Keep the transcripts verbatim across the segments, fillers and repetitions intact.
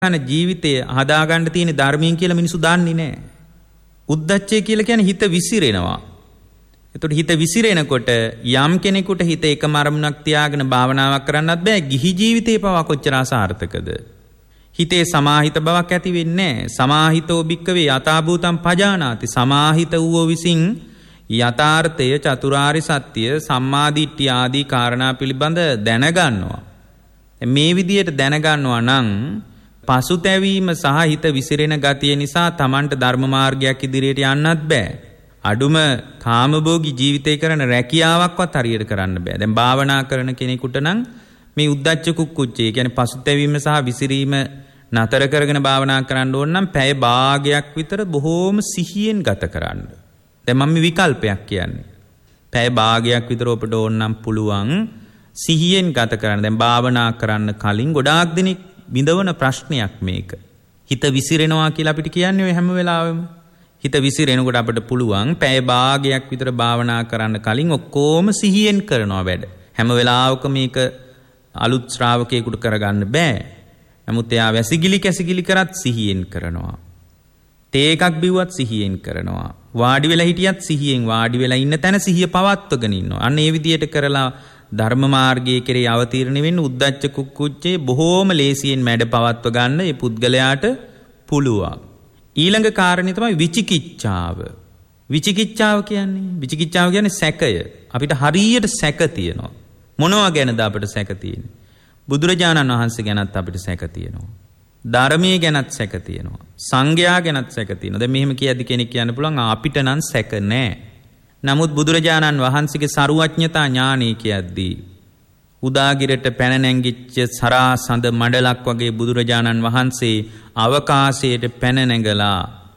අන ජීවිතය හදාගන්න තියෙන ධර්මයෙන් කියලා මිනිස්සු දන්නේ නැහැ. උද්දච්චය කියලා කියන්නේ හිත විසිරෙනවා. එතකොට හිත විසිරෙනකොට යම් කෙනෙකුට හිත එකම අරමුණක් තියාගෙන භාවනාවක් කරන්නත් බෑ. ගිහි ජීවිතේ පවා කොච්චර අසාර්ථකද? හිතේ සමාහිත බවක් ඇති වෙන්නේ නැහැ. සමාහිතෝ භික්කවේ යථාභූතං පජානාති. සමාහිත වූ විසින් යථාර්ථය චතුරාර්ය සත්‍ය සම්මාදිට්ඨිය ආදී කාරණා පිළිබඳ දැනගන්නවා. මේ විදියට දැනගන්නවා නම් පසුතැවීම සහ හිත විසිරෙන ගතිය නිසා Tamanට ධර්ම මාර්ගයක් ඉදිරියට යන්නත් බෑ. අඩුම කාමභෝගී ජීවිතය කරන රැකියාවක්වත් හරියට කරන්න බෑ. දැන් භාවනා කරන කෙනෙකුට නම් මේ උද්දච්ච කුක්කුච්චය කියන්නේ පසුතැවීම සහ විසිරීම නතර කරගෙන භාවනා කරන්න ඕන නම් පැය භාගයක් විතර බොහෝම සිහියෙන් ගත කරන්න. දැන් මම මේ විකල්පයක් කියන්නේ. පැය භාගයක් විතර ඔබට ඕන නම් පුළුවන් සිහියෙන් ගත කරන්න. දැන් භාවනා කරන්න කලින් ගොඩාක් දිනක් විඳවන ප්‍රශ්නයක් මේක. හිත විසිරෙනවා කියලා අපිට කියන්නේ ඔය හැම වෙලාවෙම. හිත විසිරෙනකොට අපිට පුළුවන් පැය භාගයක් විතර භාවනා කරන්න කලින් ඔක්කොම සිහියෙන් කරනවා වැඩ. හැම වෙලාවක මේක අලුත් ශ්‍රාවකයෙකුට කරගන්න බෑ. නමුත් එයා වැසිකිලි කැසිකිලි කරත් සිහියෙන් කරනවා. තේ එකක් බිව්වත් සිහියෙන් කරනවා. වාඩි වෙලා හිටියත් සිහියෙන් වාඩි වෙලා ඉන්න තැන සිහිය පවත්වගෙන ඉන්නවා. අන්න ඒ විදියට කරලා ධර්ම මාර්ගයේ කෙරේ අවතීර්ණ වෙන්න උද්දච්ච කුක්කුච්චේ බොහෝම ලේසියෙන් මැඩ පවත්ව ගන්න මේ පුද්ගලයාට පුළුවන්. ඊළඟ කාරණේ තමයි විචිකිච්ඡාව. විචිකිච්ඡාව කියන්නේ විචිකිච්ඡාව කියන්නේ සැකය. අපිට හරියට සැක තියෙනවා. මොනවා ගැනද අපිට සැක තියෙන්නේ? බුදුරජාණන් වහන්සේ ගැනත් අපිට සැක තියෙනවා. ධර්මයේ ගැනත් සැක තියෙනවා. සංඝයා ගැනත් සැක තියෙනවා. දැන් මෙහෙම කියද්දි කෙනෙක් කියන්න පුළුවන් අපිට නම් සැක නැහැ. නමුත් බුදුරජාණන් වහන්සේගේ සරුවඥතා ඥානය කියද්දී උදාගිරට පැන නැංගිච්ච සරාසඳ මඩලක් වගේ බුදුරජාණන් වහන්සේ අවකාශයට පැන නැගලා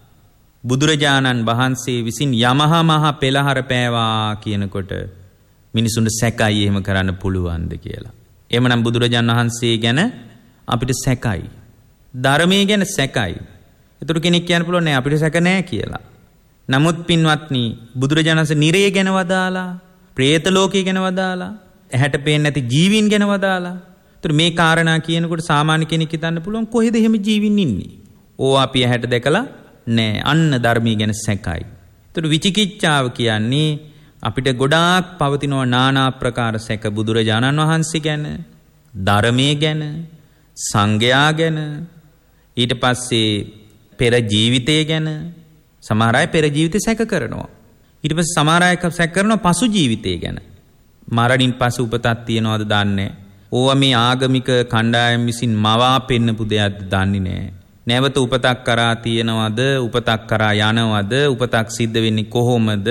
බුදුරජාණන් වහන්සේ විසින් යමහා මහ පෙළහර පෑවා කියනකොට මිනිසුන්ට සැකයි එහෙම කරන්න පුළුවන්ද කියලා. එහෙමනම් බුදුරජාණන් වහන්සේ ගැන අපිට සැකයි. ධර්මයේ ගැන සැකයි. ඒතර කෙනෙක් කියන්න පුළුවන් නෑ අපිට සැක නෑ කියලා. නමුත් පින්වත්නි බුදුරජාණන් වහන්සේ නිරය ගැන වදාලා, പ്രേත ලෝකය ගැන වදාලා, ඇහැට පේන්නේ නැති ජීවීන් ගැන වදාලා. ඒතර මේ කාරණා කියනකොට සාමාන්‍ය කෙනෙක් හිතන්න පුළුවන් කොහෙද එහෙම ජීවීන් ඉන්නේ? ඕවා අපි ඇහැට දැකලා නෑ. අන්න ධර්මයේ ගැන සැකයි. ඒතර විචිකිච්ඡාව කියන්නේ අපිට ගොඩාක් පවතිනවා নানা ආකාර සැක බුදුරජාණන් වහන්සේ ගැන, ධර්මයේ ගැන, සංඝයා ගැන, ඊට පස්සේ පෙර ජීවිතය ගැන. සමහර අය පෙර ජීවිතේ සැක කරනවා. ඊට පස්සේ සමහර අය සැක කරනවා පසු ජීවිතය ගැන. මරණින් පසු උපතක් තියනවද දන්නේ නැහැ. ඕවා මේ ආගමික කණ්ඩායම් විසින් මවා පෙන්නපු දෙයක්ද දන්නේ නැහැ. නැවත උපතක් කරා තියනවද, උපතක් කරා යනවද, උපතක් සිද්ධ වෙන්නේ කොහොමද?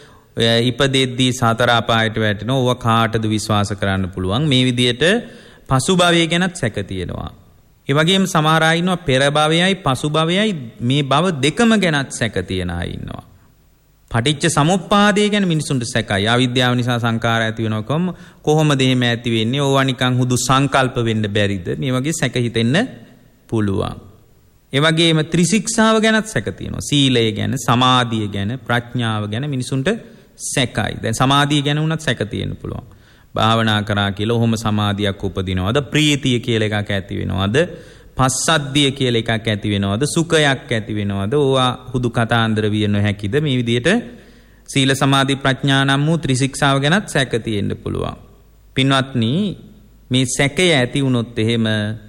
ඉපදෙද්දී සතර අපායට වැටෙනවා. ඕවා කාටද විශ්වාස කරන්න පුළුවන්? මේ විදියට පසු භවය ගැනත් සැක තියෙනවා. ඒ වගේම සමහර අය ඉන්නවා පෙර භවයයි පසු භවයයි මේ භව දෙකම ගැනත් සැක තියන අය ඉන්නවා. පටිච්ච සමුප්පාදය ගැන මිනිසුන්ට සැකයි. අවිද්‍යාව නිසා සංඛාර ඇති වෙනවකම කොහොමද එහෙම ඇති වෙන්නේ? ඕවා නිකන් හුදු සංකල්ප වෙන්න බැරිද? මේ වගේ සැක හිතෙන්න පුළුවන්. ඒ වගේම ත්‍රිශික්ෂාව ගැනත් සැක තියෙනවා. සීලය ගැන, සමාධිය ගැන, ප්‍රඥාව ගැන මිනිසුන්ට සැකයි. දැන් සමාධිය ගැන උනත් සැක තියෙන්න පුළුවන්. භාවනා කරා කියලා ඔහොම සමාධියක් උපදිනවද? ප්‍රීතිය කියලා එකක් ඇති වෙනවද? පස්සද්ධිය කියලා එකක් ඇති වෙනවද? සුඛයක් ඇති වෙනවද? ඕවා හුදු කතාන්දර විය නොහැකිද? මේ විදිහට සීල සමාධි ප්‍රඥා නම් වූ ත්‍රිශික්ෂාව ගැනත් සැක තියෙන්න පුළුවන්. පින්වත්නි, මේ සැකය ඇති වුණොත් එහෙම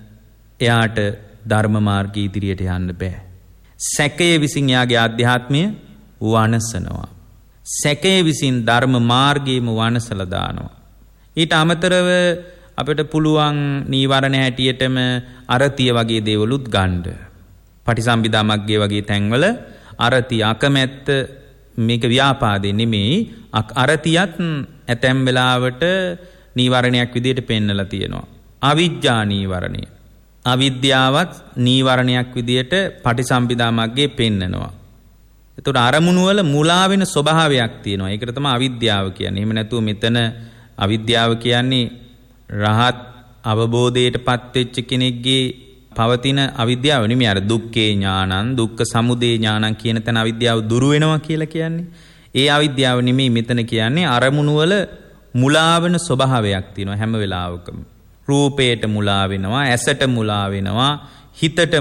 එයාට ධර්ම මාර්ගයේ ඉදිරියට යන්න බෑ. සැකය විසින් යාගේ ආධ්‍යාත්මය වනසනවා. සැකය විසින් ධර්ම මාර්ගයේම වනසලා දානවා. ඊට අමතරව අපිට පුළුවන් නීවරණ හැටියටම අරතිය වගේ දේවලුත් ගන්න. පටිසම්භිදා මග්ගේ වගේ තැන්වල අරතිය අකමැත්ත මේක ව්‍යාපාදේ නෙමෙයි. අරතියත් ඇතැම් වෙලාවට නීවරණයක් විදිහට පෙන්නලා තියෙනවා. අවිජ්ජා නීවරණය. අවිද්‍යාවත් නීවරණයක් විදිහට පටිසම්භිදා මග්ගේ පෙන්නනවා. ඒතකොට අරමුණු වල මුලා වෙන ස්වභාවයක් තියෙනවා. ඒකට තමයි අවිද්‍යාව කියන්නේ. එහෙම නැතුව මෙතන අවිද්‍යාව කියන්නේ රහත් අවබෝධයටපත් වෙච්ච කෙනෙක්ගේ පවතින අවිද්‍යාව නෙමෙයි. අර දුක්ඛේ ඥානං, දුක්ඛ සමුදය ඥානං කියන තැන අවිද්‍යාව දුරු වෙනවා කියලා කියන්නේ. ඒ අවිද්‍යාව නෙමෙයි මෙතන කියන්නේ. අරමුණු වල මුලා වෙන ස්වභාවයක් තියෙනවා හැම වෙලාවකම. රූපයට මුලා වෙනවා, ඇසට මුලා වෙනවා, හිතට